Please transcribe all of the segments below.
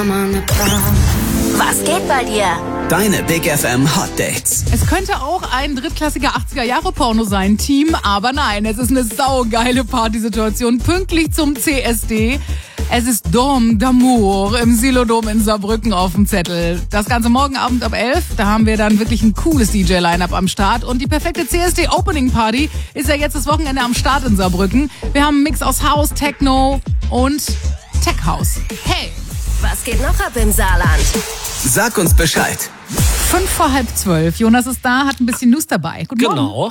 Was geht bei dir? Deine Big FM Hot Dates. Es könnte auch ein drittklassiger 80er-Jahre-Porno sein, Team, aber nein, es ist eine saugeile Partysituation, pünktlich zum CSD. Es ist Dom d'Amour im Silodom in Saarbrücken auf dem Zettel. Das Ganze morgen Abend ab 11. Da haben wir dann wirklich ein cooles DJ-Line-Up am Start. Und die perfekte CSD-Opening-Party ist ja jetzt das Wochenende am Start in Saarbrücken. Wir haben einen Mix aus House, Techno und Tech House. Hey! Was geht noch ab im Saarland? Sag uns Bescheid. 11:55. Jonas ist da, hat ein bisschen News dabei. Guten Morgen. Genau.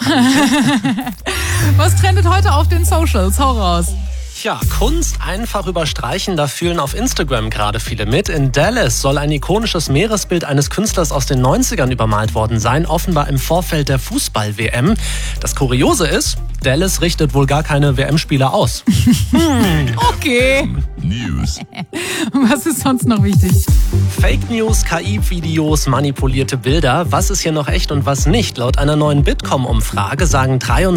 Was trendet heute auf den Socials? Hau raus. Tja, Kunst einfach überstreichen, da fühlen auf Instagram gerade viele mit. In Dallas soll ein ikonisches Meeresbild eines Künstlers aus den 90ern übermalt worden sein, offenbar im Vorfeld der Fußball-WM. Das Kuriose ist, Dallas richtet wohl gar keine WM-Spieler aus. Okay. News. Was ist sonst noch wichtig? Fake News, KI-Videos, manipulierte Bilder. Was ist hier noch echt und was nicht? Laut einer neuen Bitkom-Umfrage sagen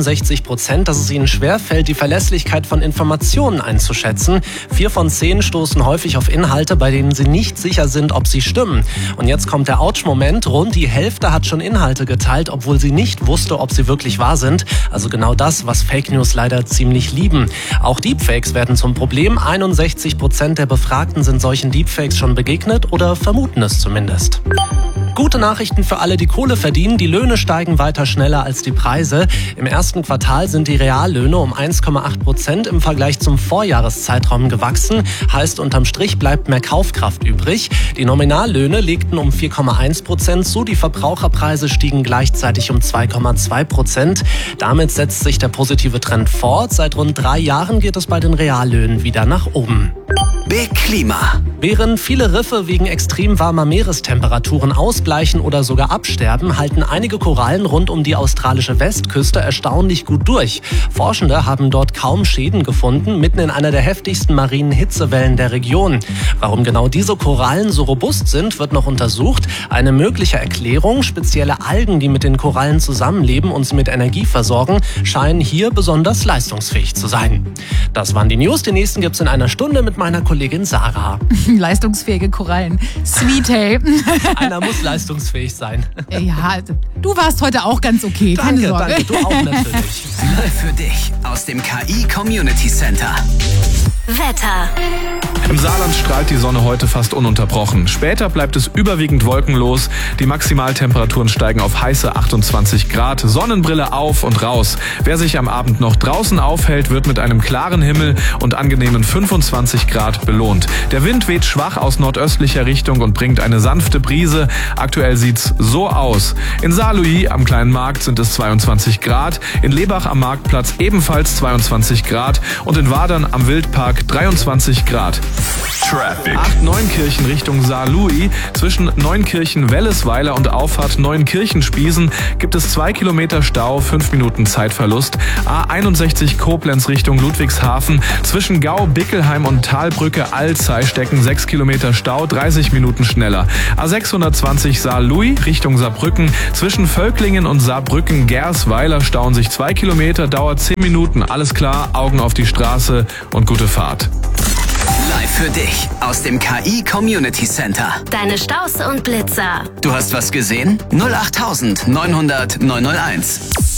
63%, dass es ihnen schwerfällt, die Verlässlichkeit von Informationen einzuschätzen. 4 von 10 stoßen häufig auf Inhalte, bei denen sie nicht sicher sind, ob sie stimmen. Und jetzt kommt der Ouch-Moment. Rund die Hälfte hat schon Inhalte geteilt, obwohl sie nicht wusste, ob sie wirklich wahr sind. Also genau das, was Fake News leider ziemlich lieben. Auch Deepfakes werden zum Problem. 61% der Befragten sind solchen Deepfakes schon begegnet oder vermuten es zumindest. Gute Nachrichten für alle, die Kohle verdienen. Die Löhne steigen weiter schneller als die Preise. Im ersten Quartal sind die Reallöhne um 1,8% im Vergleich zum Vorjahreszeitraum gewachsen. Heißt, unterm Strich bleibt mehr Kaufkraft übrig. Die Nominallöhne legten um 4,1% zu. Die Verbraucherpreise stiegen gleichzeitig um 2,2%. Damit setzt sich der positive Trend fort. Seit rund 3 Jahren geht es bei den Reallöhnen wieder nach oben. Big Klima. Während viele Riffe wegen extrem warmer Meerestemperaturen ausbleichen oder sogar absterben, halten einige Korallen rund um die australische Westküste erstaunlich gut durch. Forschende haben dort kaum Schäden gefunden, mitten in einer der heftigsten marinen Hitzewellen der Region. Warum genau diese Korallen so robust sind, wird noch untersucht. Eine mögliche Erklärung: spezielle Algen, die mit den Korallen zusammenleben und sie mit Energie versorgen, scheinen hier besonders leistungsfähig zu sein. Das waren die News. Die nächsten gibt's in einer Stunde mit meiner Kollegin Sarah. Leistungsfähige Korallen. Sweet, hey. Einer muss leistungsfähig sein. Ja, du warst heute auch ganz okay. Keine Sorge. Danke, du auch natürlich. Live für dich aus dem KI Community Center. Wetter. Im Saarland strahlt die Sonne heute fast ununterbrochen. Später bleibt es überwiegend wolkenlos. Die Maximaltemperaturen steigen auf heiße 28 Grad. Sonnenbrille auf und raus. Wer sich am Abend noch draußen aufhält, wird mit einem klaren Himmel und angenehmen 25 Grad belohnt. Der Wind weht schwach aus nordöstlicher Richtung und bringt eine sanfte Brise. Aktuell sieht's so aus. In Saarlouis am Kleinen Markt sind es 22 Grad. In Lebach am Marktplatz ebenfalls 22 Grad. Und in Wadern am Wildpark 23 Grad. Traffic. 8 Neunkirchen Richtung Saarlouis. Zwischen Neunkirchen, Wellesweiler und Auffahrt Neunkirchen-Spiesen gibt es 2 Kilometer Stau, 5 Minuten Zeitverlust. A61 Koblenz Richtung Ludwigshafen. Zwischen Gau, Bickelheim und Talbrücke Alzey stecken 6 Kilometer Stau, 30 Minuten schneller. A620 Saarlouis Richtung Saarbrücken. Zwischen Völklingen und Saarbrücken-Gersweiler stauen sich 2 Kilometer, dauert 10 Minuten. Alles klar, Augen auf die Straße und gute Fahrt. Live für dich aus dem KI Community Center. Deine Staus und Blitzer. Du hast was gesehen? 08900 901.